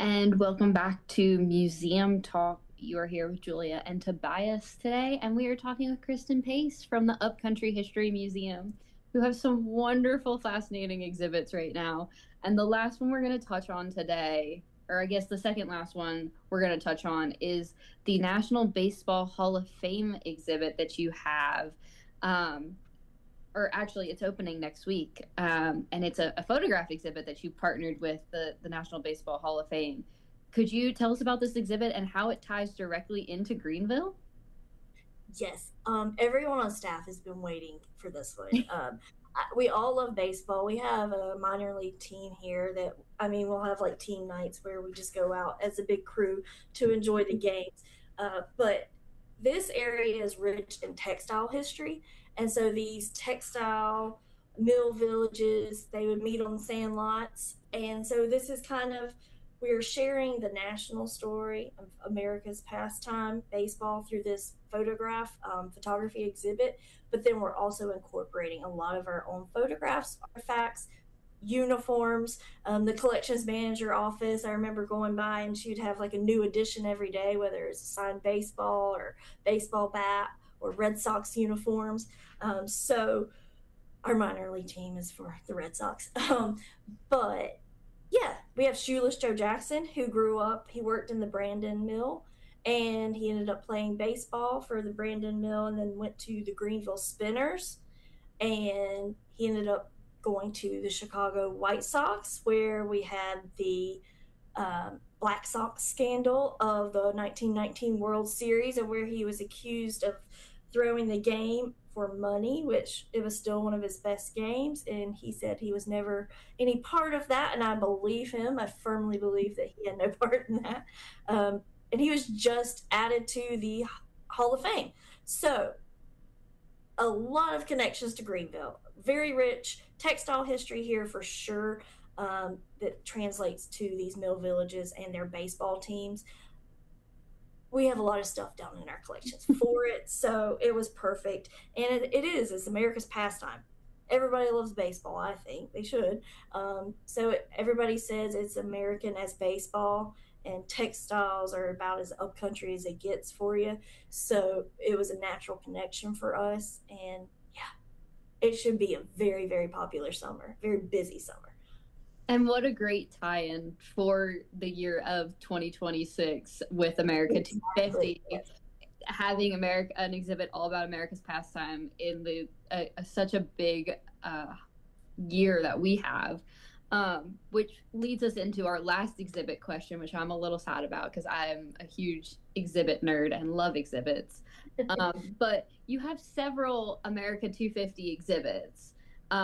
and welcome back to Museum Talk. You are here with Julia and Tobias today, and we are talking with Kristen Pace from the Upcountry History Museum, who have some wonderful, fascinating exhibits right now. And the last one we're going to touch on today, or I guess the second last one we're going to touch on, is the National Baseball Hall of Fame exhibit that you have. Or actually it's opening next week, and it's a photograph exhibit that you partnered with the National Baseball Hall of Fame. Could you tell us about this exhibit and how it ties directly into Greenville? Yes, everyone on staff has been waiting for this one. We all love baseball. We have a minor league team here that, I mean, we'll have like team nights where we just go out as a big crew to enjoy the games. But this area is rich in textile history. And so these textile mill villages, they would meet on sand lots. And so this is kind of, we're sharing the national story of America's pastime, baseball, through this photography exhibit. But then we're also incorporating a lot of our own photographs, artifacts, uniforms. The collections manager office, I remember going by and she'd have like a new edition every day, whether it's a signed baseball or baseball bat or Red Sox uniforms. So our minor league team is for the Red Sox. But yeah, we have Shoeless Joe Jackson, who grew up, he worked in the Brandon Mill, and he ended up playing baseball for the Brandon Mill and then went to the Greenville Spinners. And he ended up going to the Chicago White Sox, where we had the Black Sox scandal of the 1919 World Series, and where he was accused of throwing the game for money, which it was still one of his best games. And he said he was never any part of that. And I believe him. I firmly believe that he had no part in that. And he was just added to the Hall of Fame. So a lot of connections to Greenville. Very rich textile history here for sure, that translates to these mill villages and their baseball teams. We have a lot of stuff down in our collections for it, so it was perfect. And it's America's pastime. Everybody loves baseball. I think they should. Everybody says it's American as baseball, and textiles are about as upcountry as it gets for you. So it was a natural connection for us, and yeah, it should be a very, very popular summer, very busy summer. And what a great tie-in for the year of 2026 with America Exactly. 250, having America an exhibit all about America's pastime in the such a big year that we have, which leads us into our last exhibit question, which I'm a little sad about because I'm a huge exhibit nerd and love exhibits. But you have several America 250 exhibits.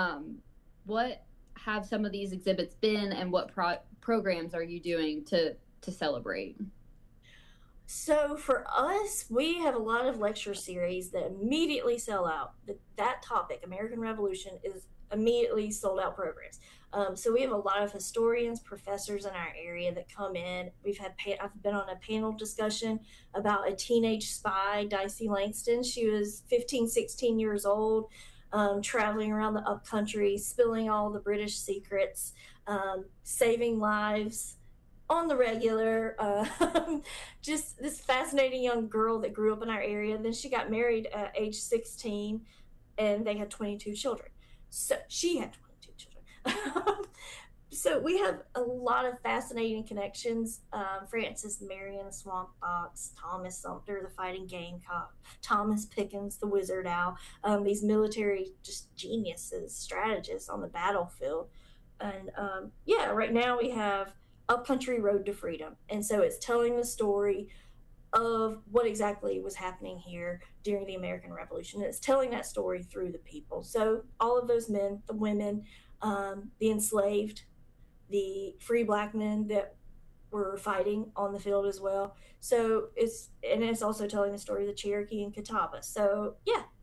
What have some of these exhibits been, and what programs are you doing to celebrate? So for us, we have a lot of lecture series that immediately sell out. That topic, American Revolution, is immediately sold out programs. So we have a lot of historians, professors in our area that come in. I've been on a panel discussion about a teenage spy, Dicey Langston. She was 15, 16 years old, traveling around the upcountry, spilling all the British secrets, saving lives on the regular. Just this fascinating young girl that grew up in our area. Then she got married at age 16, and they had 22 children. So she had 22 children. So we have a lot of fascinating connections. Francis Marion, the Swamp Fox, Thomas Sumter, the Fighting Gamecock, Thomas Pickens, the Wizard Owl, these military just geniuses, strategists on the battlefield. And yeah, right now we have Upcountry Road to Freedom. And so it's telling the story of what exactly was happening here during the American Revolution. And it's telling that story through the people. So all of those men, the women, the enslaved, the free black men that were fighting on the field as well. So it's also telling the story of the Cherokee and Catawba. So yeah,